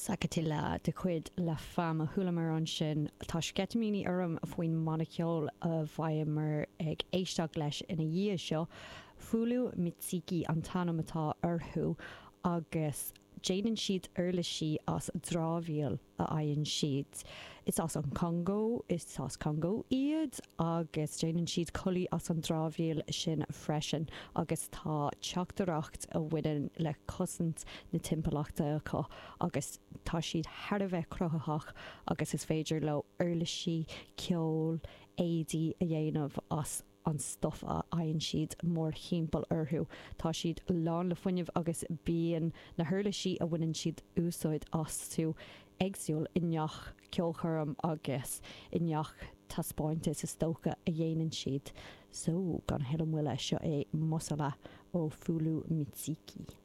Sacatilla de cuid le fam a thulamar an sin tá sketamíní orm a faoin monoceol a bhaimar ag éisteach leis ina dhíth seo Fulu Mitsiki an tanamatá orthú agus Jaden siad urlaisí as drábhial a aon siad. Is as an Congo, is as Congo iad agus Jaden siad colaí as an drábhial sin freisin agus tá teachtarachta a bhainean le cosint na timpachta acu agus tá siad thar a bheith cruthaach agus is féidir le urlaisí ceol éadaí a dhéanamh as an stuff a aon siad mór chimpel orthú. Tá siad lán le fuinneamh agus bíon na thuirlaisí a bhaineann siad úsáid as tú éagsúil i neach ceolchuirm agus i neach taspáinte sa stocha a dhéanann siad. So gan heilm bhfuile seo é mosala ó Fulu Mitsiki.